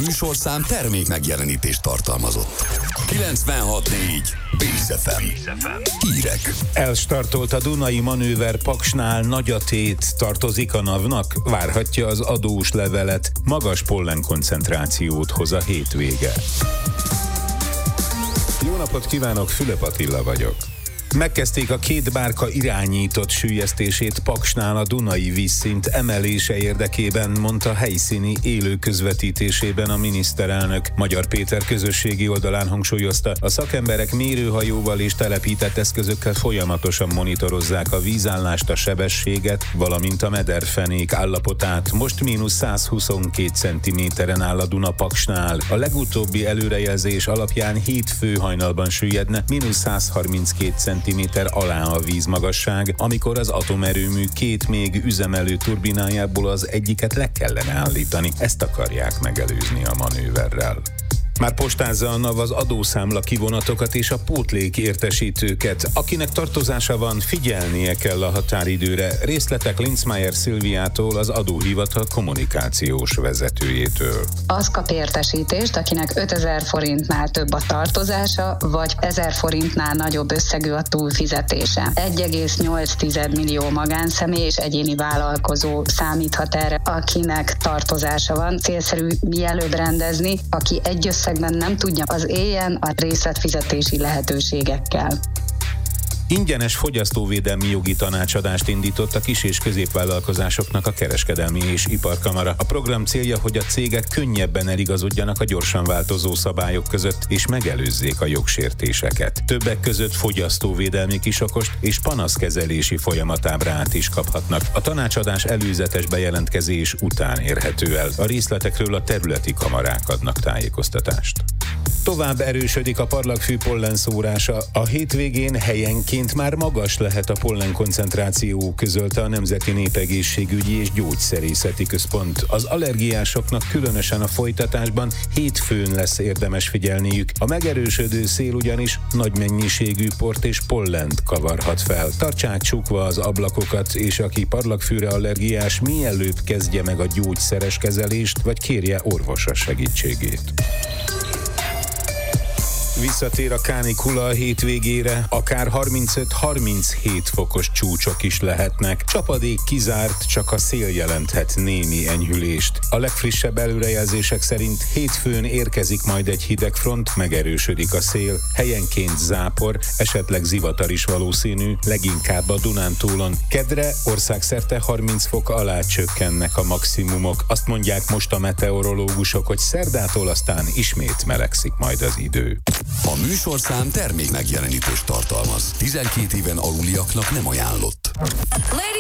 műsorszám termék megjelenítést tartalmazott. 96.4 Bész FM. Hírek. Elstartolt a Dunai manőver Paksnál, nagy a tét, tartozik a NAV-nak, várhatja az adós levelet, magas pollenkoncentrációt hoz a hétvége. Jó napot kívánok, Fülöp Attila vagyok. Megkezdték a két bárka irányított süllyesztését Paksnál a Dunai vízszint emelése érdekében, mondta helyszíni élő közvetítésében a miniszterelnök. Magyar Péter közösségi oldalán hangsúlyozta, a szakemberek mérőhajóval és telepített eszközökkel folyamatosan monitorozzák a vízállást, a sebességet, valamint a mederfenék állapotát. Most -122 cm-en áll a Duna Paksnál. A legutóbbi előrejelzés alapján hétfő hajnalban süllyedne -132 cm alá a vízmagasság, amikor az atomerőmű két még üzemelő turbinájából az egyiket le kellene állítani. Ezt akarják megelőzni a manőverrel. Már postázza a NAV az adószámla kivonatokat és a pótlék értesítőket. Akinek tartozása van, figyelnie kell a határidőre. Részletek Linzmeier Szilviától, az adóhivatal kommunikációs vezetőjétől. Az kap értesítést, akinek 5000 forintnál több a tartozása, vagy 1000 forintnál nagyobb összegű a túlfizetése. 1,8 millió magánszemély és egyéni vállalkozó számíthat erre, akinek tartozása van. Célszerű mielőbb rendezni, aki egy összegben nem tudja, az éljen a részletfizetési lehetőségekkel. Ingyenes fogyasztóvédelmi jogi tanácsadást indított a kis- és középvállalkozásoknak a Kereskedelmi és Iparkamara. A program célja, hogy a cégek könnyebben eligazodjanak a gyorsan változó szabályok között, és megelőzzék a jogsértéseket. Többek között fogyasztóvédelmi kisakost és panaszkezelési folyamatábrát is kaphatnak. A tanácsadás előzetes bejelentkezés után érhető el. A részletekről a területi kamarák adnak tájékoztatást. Tovább erősödik a parlagfű pollenszórása. A hétvégén helyenként már magas lehet a pollenkoncentráció, közölte a Nemzeti Népegészségügyi és Gyógyszerészeti Központ. Az allergiásoknak különösen a folytatásban hétfőn lesz érdemes figyelniük. A megerősödő szél ugyanis nagy mennyiségű port és pollent kavarhat fel. Tartsák csukva az ablakokat, és aki parlagfűre allergiás, mielőbb kezdje meg a gyógyszeres kezelést, vagy kérje orvosa segítségét. Visszatér a kánikula a hétvégére, akár 35-37 fokos csúcsok is lehetnek. Csapadék kizárt, csak a szél jelenthet némi enyhülést. A legfrissebb előrejelzések szerint hétfőn érkezik majd egy hideg front, megerősödik a szél, helyenként zápor, esetleg zivatar is valószínű, leginkább a Dunántúlon. Kedre országszerte 30 fok alá csökkennek a maximumok. Azt mondják most a meteorológusok, hogy szerdától aztán ismét melegszik majd az idő. A műsorszám termék megjelenítést tartalmaz. 12 éven aluliaknak nem ajánlott.